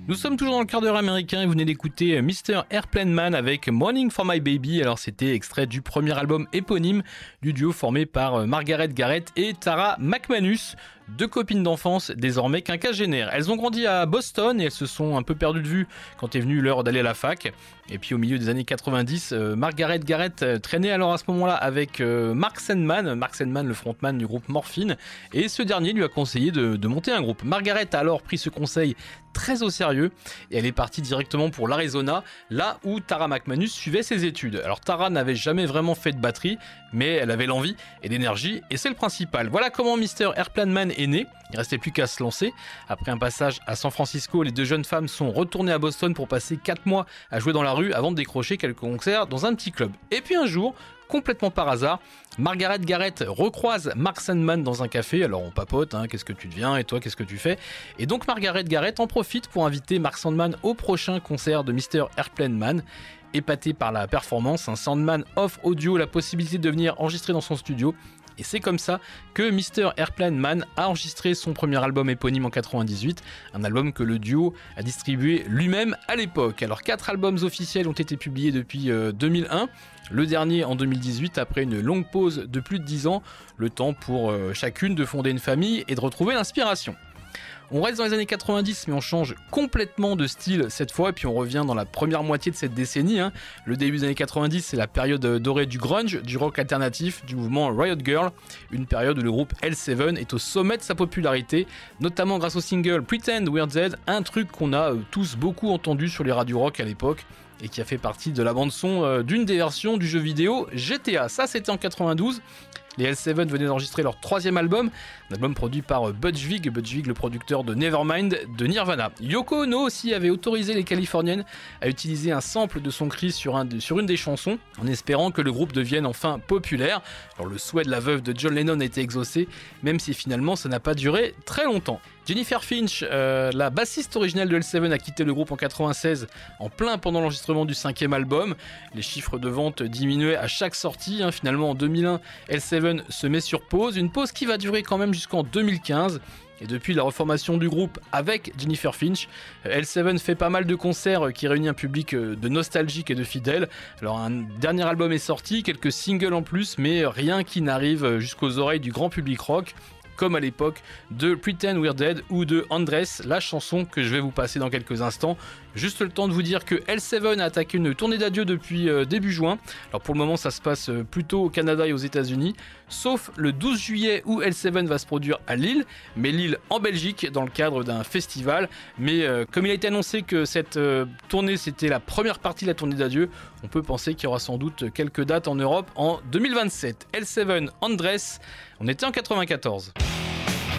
Nous sommes toujours dans le quart d'heure américain et vous venez d'écouter Mr. Airplane Man avec Morning for My Baby. Alors c'était extrait du premier album éponyme du duo formé par Margaret Garrett et Tara McManus, deux copines d'enfance désormais quinquagénaires. Elles ont grandi à Boston et elles se sont un peu perdues de vue quand est venue l'heure d'aller à la fac. Et puis au milieu des années 90, Margaret Garrett traînait alors à ce moment-là avec Mark Sandman, le frontman du groupe Morphine, et ce dernier lui a conseillé de monter un groupe. Margaret a alors pris ce conseil très au sérieux et elle est partie directement pour l'Arizona, là où Tara McManus suivait ses études. Alors Tara n'avait jamais vraiment fait de batterie, mais elle avait l'envie et l'énergie et c'est le principal. Voilà comment Mr. Airplane Man est né. Il restait plus qu'à se lancer. Après un passage à San Francisco, les deux jeunes femmes sont retournées à Boston pour passer 4 mois à jouer dans la rue avant de décrocher quelques concerts dans un petit club. Et puis un jour, complètement par hasard, Margaret Garrett recroise Mark Sandman dans un café. Alors on papote, qu'est-ce que tu deviens et toi qu'est-ce que tu fais? Et donc Margaret Garrett en profite pour inviter Mark Sandman au prochain concert de Mr. Airplane Man. Épaté par la performance, Sandman offre au duo la possibilité de venir enregistrer dans son studio. Et c'est comme ça que Mr. Airplane Man a enregistré son premier album éponyme en 98, un album que le duo a distribué lui-même à l'époque. Alors 4 albums officiels ont été publiés depuis 2001, le dernier en 2018 après une longue pause de plus de 10 ans, le temps pour chacune de fonder une famille et de retrouver l'inspiration. On reste dans les années 90 mais on change complètement de style cette fois et puis on revient dans la première moitié de cette décennie. Le début des années 90 c'est la période dorée du grunge, du rock alternatif, du mouvement Riot Girl, une période où le groupe L7 est au sommet de sa popularité, notamment grâce au single Pretend We're Dead, un truc qu'on a tous beaucoup entendu sur les radios rock à l'époque et qui a fait partie de la bande son d'une des versions du jeu vidéo GTA. Ça c'était en 92. Les L7 venaient d'enregistrer leur 3e album, un album produit par Butch Vig, le producteur de Nevermind de Nirvana. Yoko Ono aussi avait autorisé les Californiennes à utiliser un sample de son cri sur une des chansons, en espérant que le groupe devienne enfin populaire. Alors le souhait de la veuve de John Lennon a été exaucé, même si finalement ça n'a pas duré très longtemps. Jennifer Finch, la bassiste originelle de L7, a quitté le groupe en 96, en plein pendant l'enregistrement du 5e album. Les chiffres de vente diminuaient à chaque sortie. Finalement, en 2001, L7 se met sur pause. Une pause qui va durer quand même jusqu'en 2015. Et depuis la reformation du groupe avec Jennifer Finch, L7 fait pas mal de concerts qui réunissent un public de nostalgiques et de fidèles. Alors un dernier album est sorti, quelques singles en plus, mais rien qui n'arrive jusqu'aux oreilles du grand public rock, comme à l'époque de Pretend We're Dead ou de Undress, la chanson que je vais vous passer dans quelques instants. Juste le temps de vous dire que L7 a attaqué une tournée d'adieu depuis début juin. Alors pour le moment ça se passe plutôt au Canada et aux États-Unis, sauf le 12 juillet où L7 va se produire à Lille, mais Lille en Belgique dans le cadre d'un festival. Mais comme il a été annoncé que cette tournée c'était la première partie de la tournée d'adieu, on peut penser qu'il y aura sans doute quelques dates en Europe en 2027. L7 Undress, on était en 94.